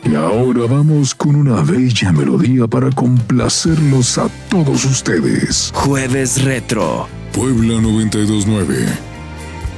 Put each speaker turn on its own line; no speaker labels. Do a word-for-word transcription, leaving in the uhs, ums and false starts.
Y ahora vamos con una bella melodía para complacerlos a todos ustedes.
Jueves Retro.
Puebla noventa y dos nueve.